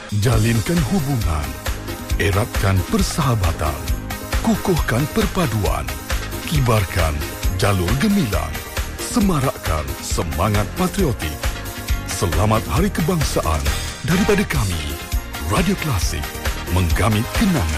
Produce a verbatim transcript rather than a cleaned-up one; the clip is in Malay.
Jalinkan hubungan, eratkan persahabatan, kukuhkan perpaduan, kibarkan jalur gemilang, semarakkan semangat patriotik. Selamat Hari Kebangsaan daripada kami, Radio Klasik, menggamit kenangan.